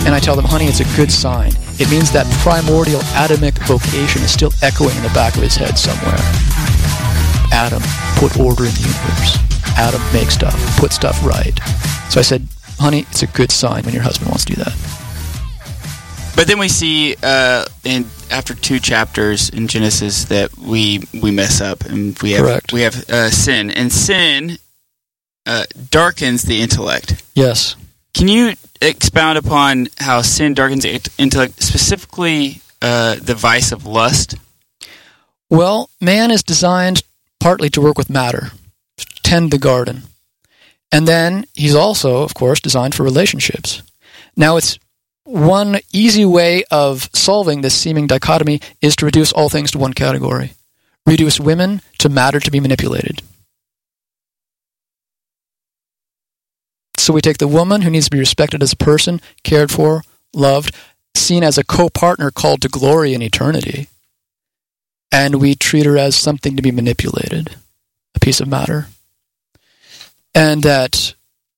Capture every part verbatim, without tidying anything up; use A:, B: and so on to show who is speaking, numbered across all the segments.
A: And I tell them, honey, it's a good sign. It means that primordial atomic vocation is still echoing in the back of his head somewhere. Adam, put order in the universe. Adam, make stuff. Put stuff right. So I said, honey, it's a good sign when your husband wants to do that.
B: But then we see uh, in after two chapters in Genesis that we we mess up and we have
A: Correct.
B: we have uh, sin, and sin uh, darkens the intellect.
A: Yes.
B: Can you expound upon how sin darkens the intellect, specifically uh, the vice of lust?
A: Well, man is designed partly to work with matter, to tend the garden. And then he's also, of course, designed for relationships. Now, it's one easy way of solving this seeming dichotomy is to reduce all things to one category. Reduce women to matter to be manipulated. So we take the woman who needs to be respected as a person, cared for, loved, seen as a co-partner called to glory in eternity, and we treat her as something to be manipulated, a piece of matter. And that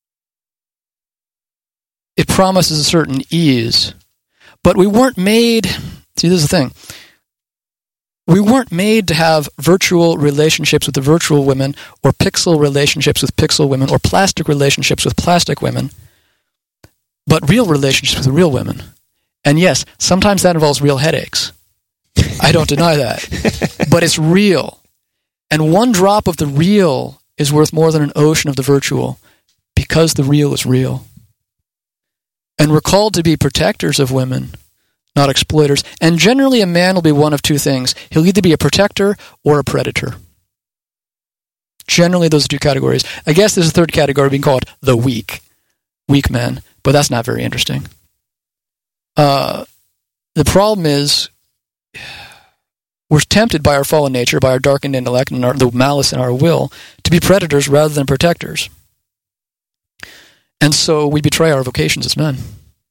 A: it promises a certain ease. But we weren't made, see, this is the thing. We weren't made to have virtual relationships with the virtual women, or pixel relationships with pixel women, or plastic relationships with plastic women, but real relationships with real women. And yes, sometimes that involves real headaches. I don't deny that. But it's real. And one drop of the real is worth more than an ocean of the virtual, because the real is real. And we're called to be protectors of women, not exploiters. And generally a man will be one of two things. He'll either be a protector or a predator. Generally those are two categories. I guess there's a third category being called the weak. Weak men. But that's not very interesting. Uh, the problem is we're tempted by our fallen nature, by our darkened intellect and our, the malice in our will, to be predators rather than protectors. And so we betray our vocations as men.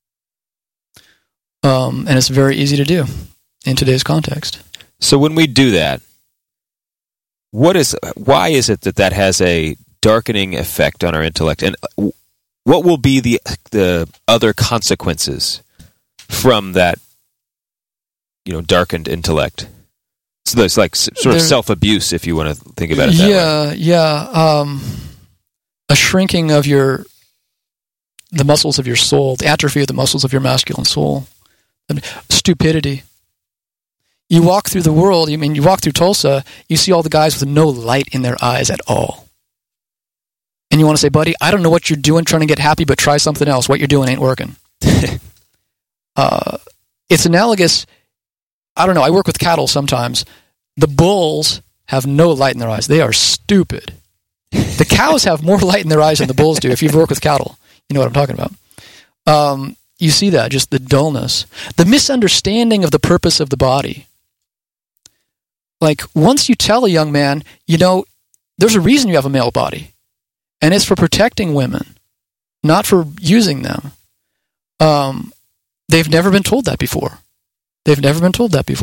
A: Um, and it's very easy to do in today's context.
C: So when we do that, what is, why is it that that has a darkening effect on our intellect? And what will be the the other consequences from that, you know, darkened intellect? So there's like sort of there, self-abuse, if you want to think about it that
A: yeah,
C: way.
A: Yeah, yeah. Um, a shrinking of your the muscles of your soul, the atrophy of the muscles of your masculine soul, stupidity. You walk through the world, I mean, you walk through Tulsa, you see all the guys with no light in their eyes at all. And you want to say, buddy, I don't know what you're doing trying to get happy, but try something else. What you're doing ain't working. uh, it's analogous. I don't know, I work with cattle sometimes. The bulls have no light in their eyes. They are stupid. The cows have more light in their eyes than the bulls do, if you've worked with cattle. You know what I'm talking about. Um, you see that, just the dullness. The misunderstanding of the purpose of the body. Like, once you tell a young man, you know, there's a reason you have a male body, and it's for protecting women, not for using them. Um, they've never been told that before. They've never been told that before.